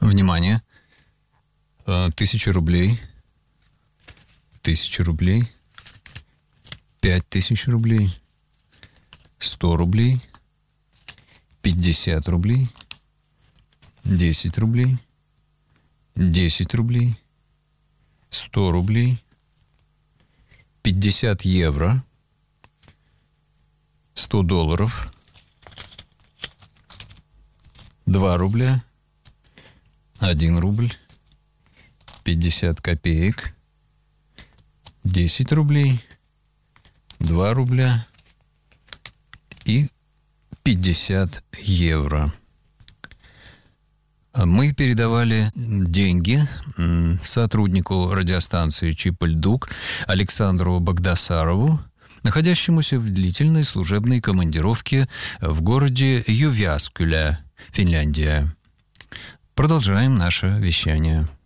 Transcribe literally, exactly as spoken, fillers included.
Внимание. Тысяча рублей. Тысяча рублей. Пять тысяч рублей. Сто рублей. Пятьдесят рублей. Десять рублей. Десять рублей. Сто рублей. Пятьдесят евро. Сто долларов. Два рубля. Один рубль. Пятьдесят копеек. Десять рублей. Два рубля. И пятьдесят евро. Мы передавали деньги сотруднику радиостанции Чипольдук Александру Багдасарову, находящемуся в длительной служебной командировке в городе Ювяскюля, Финляндия. Продолжаем наше вещание.